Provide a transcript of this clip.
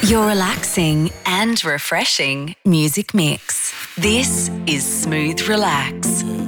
Your relaxing and refreshing music mix. This is Smooth Relax.